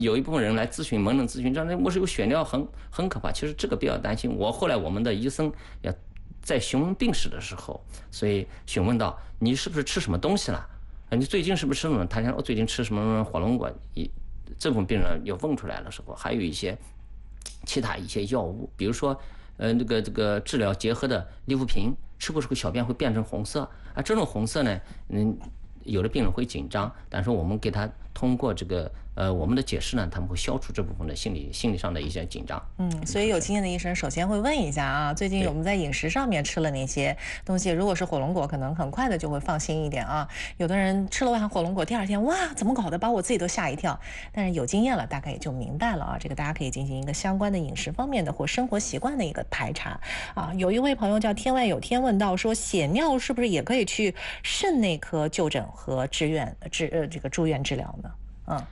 有一部分人来咨询门诊咨询，这我是有血尿很可怕。其实这个不要担心。后来我们的医生要在询问病史的时候，所以询问到你是不是吃什么东西了？你最近是不是吃什么？他讲我最近吃什么火龙果。这部分病人要问出来的时候，还有一些其他一些药物，比如说这个治疗结核的利福平，吃过之后小便会变成红色啊，这种红色呢，有的病人会紧张，但是我们给他通过这个我们的解释呢，他们会消除这部分的心理上的一些紧张。 所以有经验的医生首先会问一下啊，最近我们在饮食上面吃了哪些东西？如果是火龙果，可能很快的就会放心一点啊。有的人吃了完火龙果，第二天哇，怎么搞的，把我自己都吓一跳。但是有经验了，大概也就明白了啊。这个大家可以进行一个相关的饮食方面的或生活习惯的一个排查啊。有一位朋友叫天外有天问到说，血尿是不是也可以去肾内科就诊和这个住院治疗呢？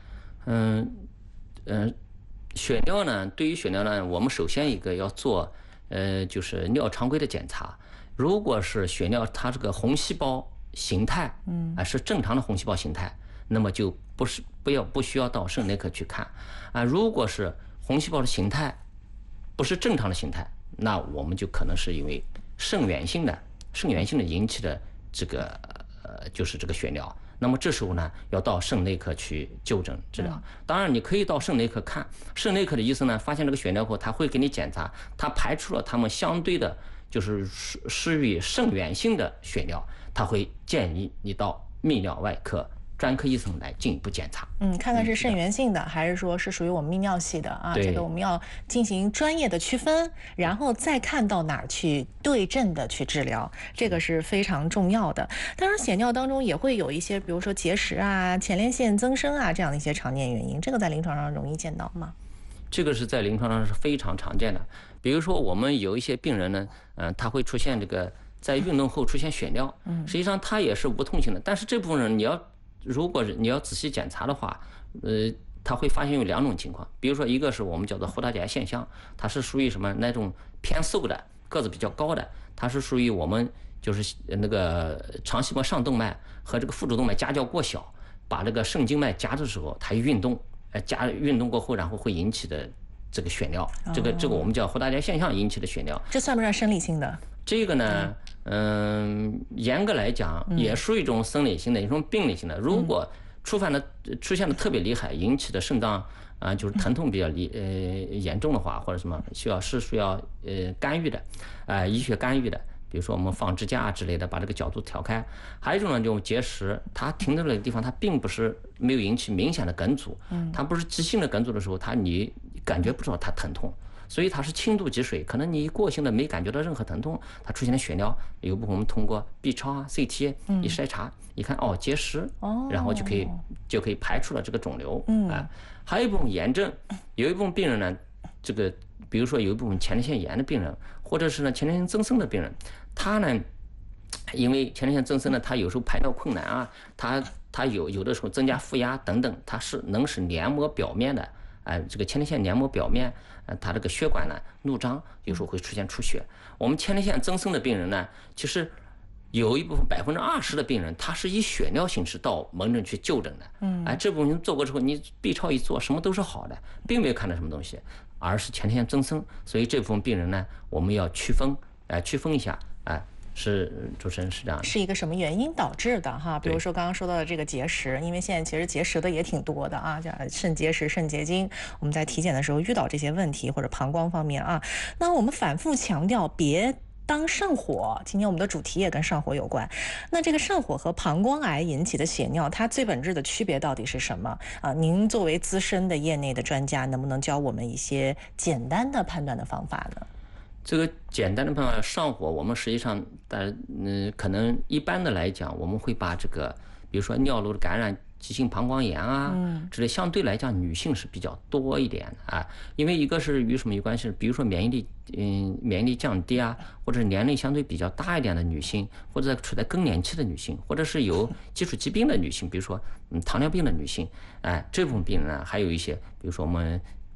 血尿呢，对于血尿呢，我们首先一个要做就是尿常规的检查。如果是血尿它这个红细胞形态是正常的红细胞形态，那么就不需要到肾内科去看啊。如果是红细胞的形态不是正常的形态，那我们就可能是因为肾源性的引起的这个就是这个血尿。那么这时候呢，要到肾内科去就诊治疗。当然，你可以到肾内科看，肾内科的医生呢，发现这个血尿后，他会给你检查，他排除了他们相对的，就是属于肾源性的血尿，他会建议你到泌尿外科专科医生来进一步检查。 看看是肾源性的，还是说是属于我们泌尿系的啊？这个我们要进行专业的区分，然后再看到哪儿去对症的去治疗，这个是非常重要的。当然，血尿当中也会有一些，比如说结石啊、前列腺增生啊这样的一些常见原因，这个在临床上容易见到吗？ 这个是在临床上是非常常见的。比如说，我们有一些病人呢，他会出现这个在运动后出现血尿，实际上他也是无痛性的，但是这部分人如果你要仔细检查的话，他会发现有两种情况。比如说，一个是我们叫做胡大姐现象，它是属于什么那种偏瘦的、个子比较高的，它是属于我们就是那个肠细胞上动脉和这个腹主动脉夹角过小，把这个肾静脉夹的时候，它运动过后，然后会引起的这个血尿，这个我们叫胡大姐现象引起的血尿。 这算不算生理性的？ 这个呢，严格来讲也属于一种生理性的，一种病理性的。如果出现的特别厉害，引起的肾脏就是疼痛比较严重的话，或者什么需要干预的，医学干预的，比如说我们放支架之类的，把这个角度调开。还有一种呢，就是结石，它停在那个地方，它并不是没有引起明显的梗阻，它不是急性的梗阻的时候，你感觉不到它疼痛。所以它是轻度积水，可能你过性的没感觉到任何疼痛，它出现了血尿，有部分我们通过 B 超啊、CT 一筛查，一看结石，然后就可以排除了这个肿瘤。还有一部分炎症，有一部分病人呢，这个比如说有一部分前列腺炎的病人，或者是呢前列腺增生的病人，他呢因为前列腺增生呢，他有时候排尿困难啊，他有的时候增加负压等等，它是能使黏膜表面的。这个前列腺黏膜表面，它这个血管呢怒张，有时候会出现出血。我们前列腺增生的病人呢，其实有一部分20%的病人，他是以血尿形式到门诊去就诊的。这部分做过之后，你 B 超一做，什么都是好的，并没有看到什么东西，而是前列腺增生。所以这部分病人呢，我们要区分一下。是主持人是这样的， 是一个什么原因导致的哈？比如说刚刚说到的这个结石，因为现在其实结石的也挺多的啊，叫肾结石、肾结晶。我们在体检的时候遇到这些问题，或者膀胱方面啊，那我们反复强调别当上火。今天我们的主题也跟上火有关。那这个上火和膀胱癌引起的血尿，它最本质的区别到底是什么啊？您作为资深的业内的专家，能不能教我们一些简单的判断的方法呢？ 这个简单的办法，上火，我们实际上，可能一般的来讲，我们会把这个，比如说尿路的感染、急性膀胱炎啊之类，相对来讲女性是比较多一点的因为一个是与什么有关系？比如说免疫力降低啊，或者是年龄相对比较大一点的女性，或者处在更年期的女性，或者是有基础疾病的女性，比如说糖尿病的女性，这部分病人呢，还有一些，比如说我们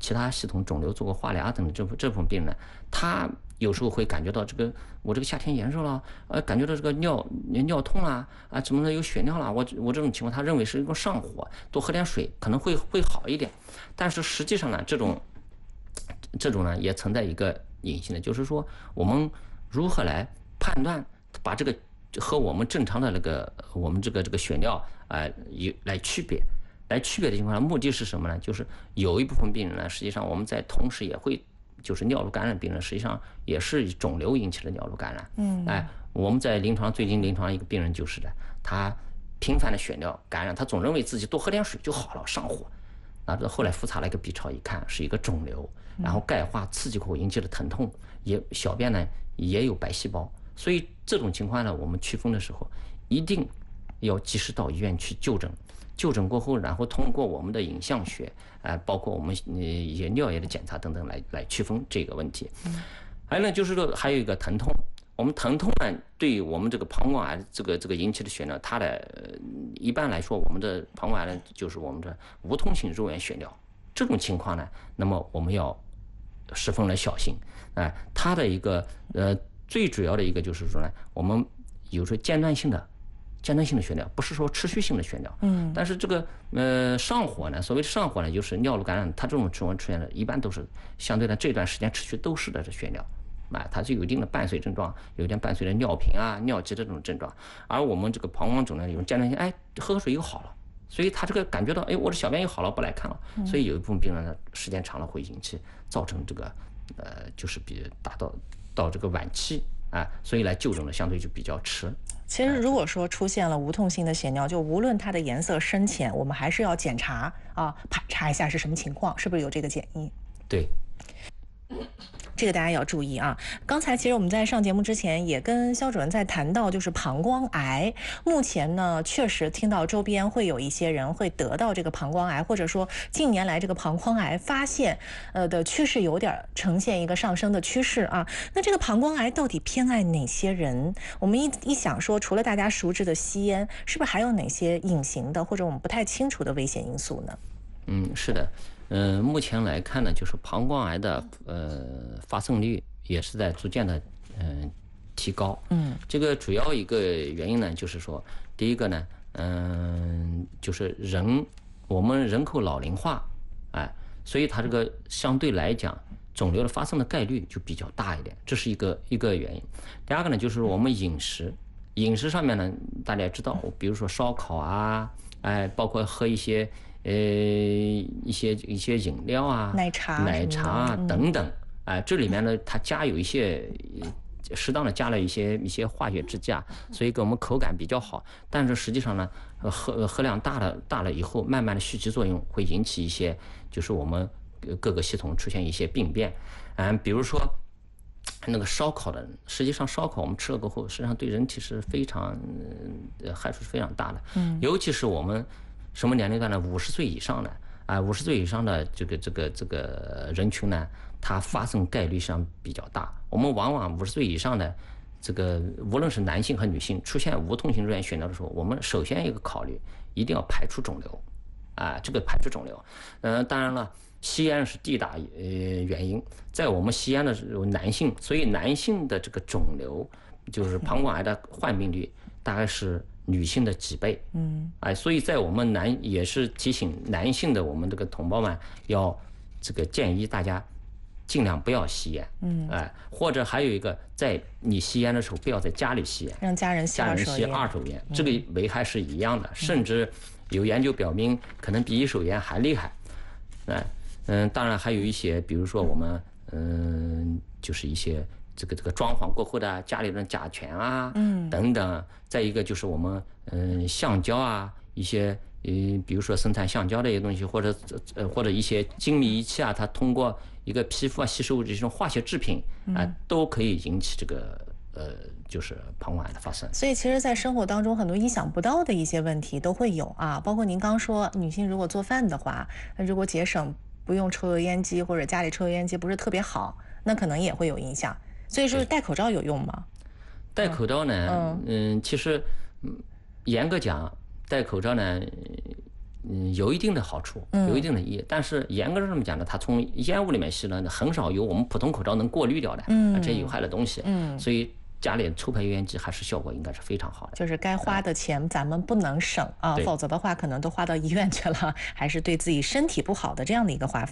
其他系统肿瘤做过化疗等这部分病人呢，他有时候会感觉到我这个夏天炎热了，感觉到这个尿痛啦，怎么的有血尿啦，我这种情况他认为是一个上火，多喝点水可能会好一点。但是实际上呢，这种呢也存在一个隐性的，就是说我们如何来判断把这个和我们正常的我们这个血尿来区别。来区别的情况下，目的是什么呢？就是有一部分病人呢，实际上我们在同时也会，就是尿路感染病人，实际上也是肿瘤引起的尿路感染。我们在最近临床一个病人就是的，他频繁的血尿感染，他总认为自己多喝点水就好了，上火。后来复查了一个 B 超，一看是一个肿瘤，然后钙化刺激后引起的疼痛，小便呢也有白细胞。所以这种情况呢，我们区分的时候一定要及时到医院去就诊。就诊过后，然后通过我们的影像学，包括我们一些尿液的检查等等来区分这个问题。还有呢，就是说还有一个疼痛，我们疼痛呢，对于我们这个膀胱癌这个引起的血尿，它的一般来说，我们的膀胱癌呢，就是我们的无痛性肉源血尿这种情况呢，那么我们要十分的小心。它的一个最主要的一个就是说呢，我们有时候间断性的血尿，不是说持续性的血尿。但是这个上火呢，所谓的上火呢，就是尿路感染，它这种情况出现的，一般都是相对的这段时间持续都是的血尿。它就有一定的伴随症状，有点伴随着尿频尿急的这种症状。而我们这个膀胱肿呢，有间断性，喝水又好了，所以他这个感觉到，我的小便又好了，不来看了。所以有一部分病人呢，时间长了会造成这个就是达到这个晚期所以来就诊的相对就比较迟。 其实如果说出现了无痛性的血尿，就无论它的颜色深浅，我们还是要检查排查一下是什么情况，是不是有这个建议？ 对。 这个大家要注意啊！刚才其实我们在上节目之前也跟肖主任在谈到，就是膀胱癌。目前呢，确实听到周边会有一些人会得到这个膀胱癌，或者说近年来这个膀胱癌发现的趋势有点呈现一个上升的趋势啊。那这个膀胱癌到底偏爱哪些人？我们一想说，除了大家熟知的吸烟，是不是还有哪些隐形的或者我们不太清楚的危险因素呢？ 是的。目前来看呢，就是膀胱癌的发生率也是在逐渐的提高。这个主要一个原因呢，就是说，第一个呢，就是我们人口老龄化，所以它这个相对来讲，肿瘤的发生的概率就比较大一点，这是一个原因。第二个呢，就是我们饮食上面呢，大家知道，比如说烧烤包括喝一些一些饮料奶茶等等，这里面呢，它加有一些适当的加了一些化学制剂，所以给我们口感比较好。但是实际上呢，喝量大了以后，慢慢的蓄积作用会引起一些，就是我们各个系统出现一些病变。比如说那个烧烤的，实际上烧烤我们吃了过后，实际上对人体是非常害处是非常大的。尤其是我们什么年龄段呢？50岁以上的50岁以上的这个人群呢，它发生概率上比较大。我们往往50岁以上的这个，无论是男性和女性，出现无痛性肉源血尿的时候，我们首先一个考虑，一定要排除肿瘤，这个排除肿瘤。当然了，吸烟是第一大原因，在我们吸烟的男性，所以男性的这个肿瘤，就是膀胱癌的患病率大概是女性的几倍。所以在我们也是提醒男性的我们这个同胞们，要这个建议大家尽量不要吸烟。或者还有一个，在你吸烟的时候，不要在家里吸烟， 让家人吸二手烟，这个危害是一样的，甚至有研究表明，可能比一手烟还厉害。当然还有一些，比如说我们就是一些这个装潢过后的家里的甲醛等等。再一个就是我们橡胶一些比如说生产橡胶的一些东西，或者一些精密仪器它通过一个皮肤吸收这种化学制品都可以引起这个就是膀胱癌的发生。 所以其实在生活当中很多意想不到的一些问题都会有包括您刚说女性如果做饭的话，如果节省不用抽油烟机，或者家里抽油烟机不是特别好，那可能也会有影响。所以说戴口罩有用吗？ 戴口罩呢其实严格讲戴口罩呢有一定的好处，有一定的意义。但是严格上这么讲呢，它从烟雾里面吸呢，很少有我们普通口罩能过滤掉的这些有害的东西。所以家里抽排油烟机还是效果应该是非常好的。 就是该花的钱咱们不能省啊，否则的话可能都花到医院去了，还是对自己身体不好的这样的一个花费。